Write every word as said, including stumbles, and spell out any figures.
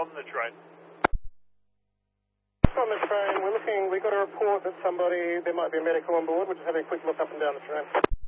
on the train. On the train, we're looking, we got a report that somebody, there might be a medical on board. We're just having a quick look up and down the train.